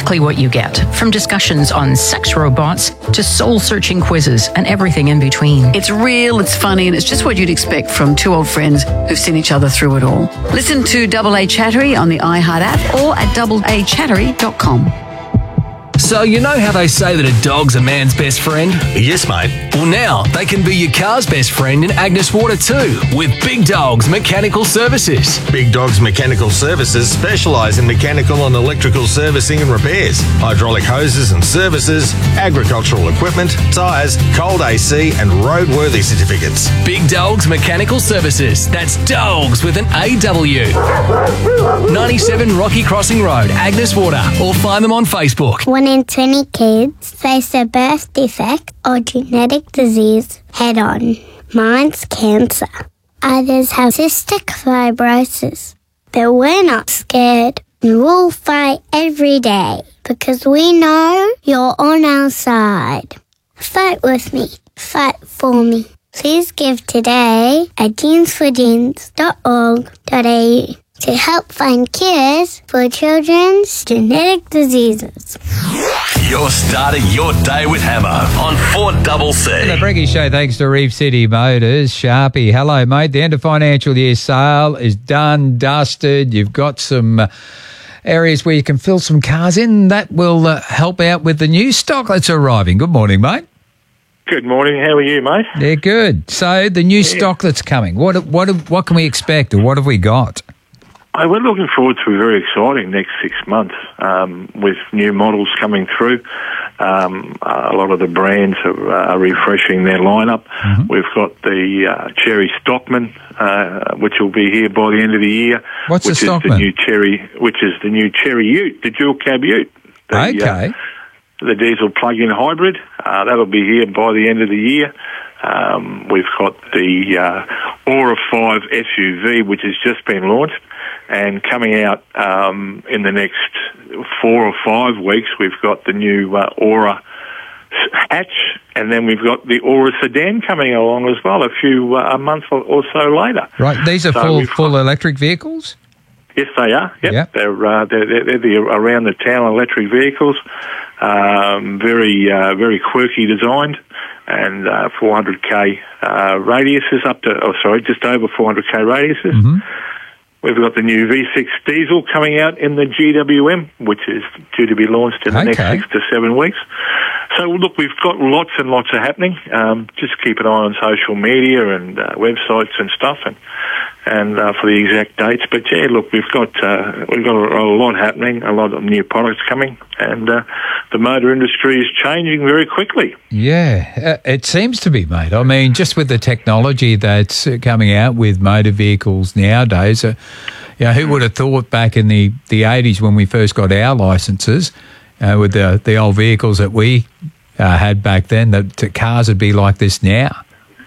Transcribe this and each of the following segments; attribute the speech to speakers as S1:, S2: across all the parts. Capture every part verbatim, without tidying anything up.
S1: exactly what you get, from discussions on sex robots to soul-searching quizzes and everything in between.
S2: It's real, it's funny, and it's just what you'd expect from two old friends who've seen each other through it all. Listen to Double A Chattery on the iHeart app or at double a chattery dot com.
S3: So you know how they say that a dog's a man's best friend?
S4: Yes, mate.
S3: Well, now they can be your car's best friend in Agnes Water too, with Big Dogs Mechanical Services.
S4: Big Dogs Mechanical Services specialise in mechanical and electrical servicing and repairs, hydraulic hoses and services, agricultural equipment, tyres, cold A C and roadworthy certificates.
S3: Big Dogs Mechanical Services. That's dogs with an A W. ninety-seven Rocky Crossing Road, Agnes Water, or find them on Facebook.
S5: One in twenty kids face a birth defect or genetic disease head on. Mine's cancer. Others have cystic fibrosis. But we're not scared. We'll fight every day because we know you're on our side. Fight with me. Fight for me. Please give today at jeans for jeans dot org dot a u to help find cures for children's genetic diseases.
S6: You're starting your day with Hammer on four C C.
S7: The Breggy Show, thanks to Reef City Motors. Sharpie, hello, mate. The end of financial year sale is done, dusted. You've got some uh, areas where you can fill some cars in. That will uh, help out with the new stock that's arriving. Good morning, mate.
S8: Good morning. How are you, mate?
S7: Yeah, good. So the new yeah. stock that's coming, what what what can we expect, or what have we got?
S8: Oh, we're looking forward to a very exciting next six months um, with new models coming through. Um, a lot of the brands are, uh, are refreshing their lineup. Mm-hmm. We've got the uh, Cherry Stockman, uh, which will be here by the end of the year.
S7: What's
S8: which
S7: the Stockman?
S8: Is the new Cherry, which is the new Cherry Ute, the dual cab Ute. The,
S7: okay.
S8: Uh, the diesel plug-in hybrid. Uh, that'll be here by the end of the year. Um, we've got the uh, Aura five S U V, which has just been launched. And coming out um, in the next four or five weeks, we've got the new uh, Aura hatch, and then we've got the Aura sedan coming along as well, a few uh, a month or so later.
S7: Right, these are so full full got, electric vehicles.
S8: Yes, they are. Yep,
S7: yep.
S8: they're, uh, they're they're the around the town electric vehicles. Um, very uh, very quirky designed, and uh, four hundred k uh, radiuses up to oh sorry, just over four hundred k radiuses.
S7: Mm-hmm.
S8: We've got the new V six diesel coming out in the G W M, which is due to be launched in the
S7: okay.
S8: next six to seven weeks. So, look, we've got lots and lots of happening. Um, just keep an eye on social media and uh, websites and stuff, and and uh, for the exact dates. But yeah, look, we've got uh, we've got a, a lot happening, a lot of new products coming, and uh, the motor industry is changing very quickly.
S7: Yeah, it seems to be, mate. I mean, just with the technology that's coming out with motor vehicles nowadays, uh, you know, who would have thought back in the, the eighties when we first got our licences, uh, with the the old vehicles that we uh, had back then, that, that cars would be like this now?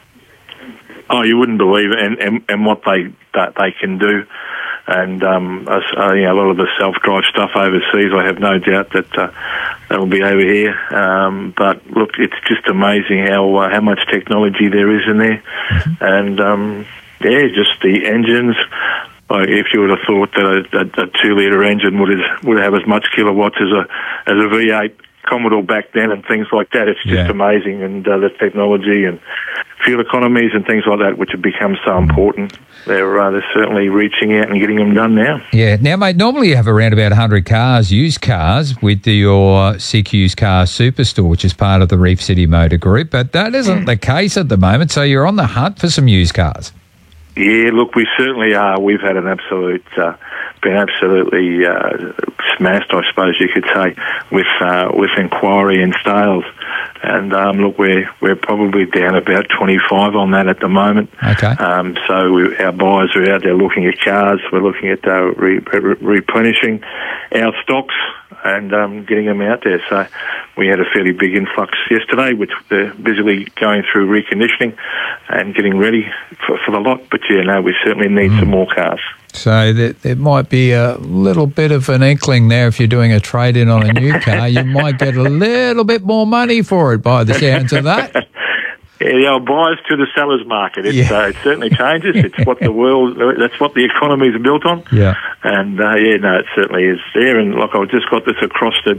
S8: Oh, you wouldn't believe it, and, and, and what they that they can do. And um, uh, you know, a lot of the self-drive stuff overseas, I have no doubt that uh, that will be over here. Um, but look, it's just amazing how uh, how much technology there is in there, mm-hmm. and um, yeah, just the engines. Like if you would have thought that a, a, a two-litre engine would have, would have as much kilowatts as a as a V eight Commodore back then, and things like that, it's just
S7: yeah.
S8: amazing. And uh, the technology and fuel economies and things like that, which have become so important, they're uh, they're certainly reaching out and getting them done now.
S7: Yeah. Now, mate, normally you have around about one hundred cars, used cars, with the, your Sick Used Car Superstore, which is part of the Reef City Motor Group, but that isn't the case at the moment, so you're on the hunt for some used cars.
S8: Yeah, look, we certainly are. We've had an absolute, uh, been absolutely uh, smashed, I suppose you could say, with uh, with inquiry and sales. And um, look, we're we're probably down about twenty-five on that at the moment.
S7: Okay.
S8: Um, so we, our buyers are out there looking at cars. We're looking at uh, re- re- replenishing our stocks and um, getting them out there. So we had a fairly big influx yesterday, which they're busily going through reconditioning and getting ready for, for the lot. But yeah, no, we certainly need mm. some more cars.
S7: So there, there might be a little bit of an inkling there. If you're doing a trade-in on a new car, you might get a little bit more money for it by the sounds of that.
S8: Yeah, the old buyers to the sellers market. It's,
S7: yeah.
S8: uh, it certainly changes. It's what the world, that's what the economy is built on.
S7: Yeah.
S8: And, uh, yeah, no, it certainly is there. And, look, I've just got this across the